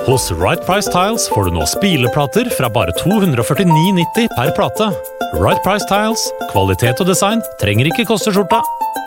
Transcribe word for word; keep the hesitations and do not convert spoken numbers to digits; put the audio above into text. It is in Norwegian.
Hos Right Price Tiles får du nå spileplater fra bare to hundre og førtini nitti per plate. Right Price Tiles, kvalitet og design trenger ikke koste skjorta.